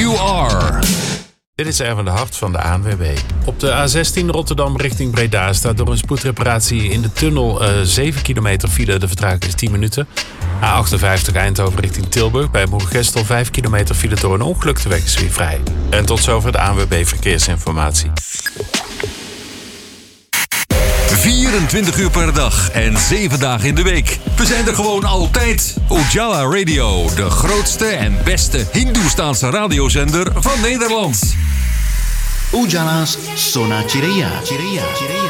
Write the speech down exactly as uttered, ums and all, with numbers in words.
You Are. Dit is Erwin de Hart van de A N W B. Op de A zestien Rotterdam richting Breda staat door een spoedreparatie in de tunnel uh, zeven kilometer file. De vertraging is tien minuten. A achtenvijftig Eindhoven richting Tilburg bij Moergestel vijf kilometer file door een ongeluk. De weg is weer vrij. En tot zover de A N W B Verkeersinformatie. vierentwintig uur per dag en zeven dagen in de week. We zijn er gewoon altijd. Ujala Radio, de grootste en beste Hindoestaanse radiozender van Nederland. Ujala's Sona Chiraya.